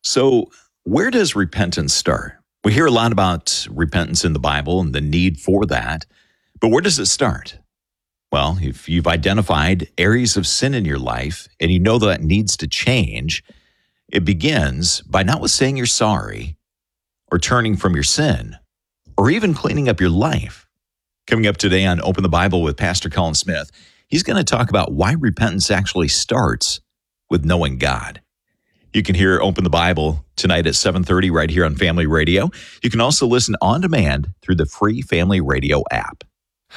So, where does repentance start? We hear a lot about repentance in the Bible and the need for that, but where does it start? Well, if you've identified areas of sin in your life and you know that needs to change, it begins by not saying you're sorry or turning from your sin or even cleaning up your life. Coming up today on Open the Bible with Pastor Colin Smith, he's going to talk about why repentance actually starts with knowing God. You can hear Open the Bible tonight at 7:30 right here on Family Radio. You can also listen on demand through the free Family Radio app.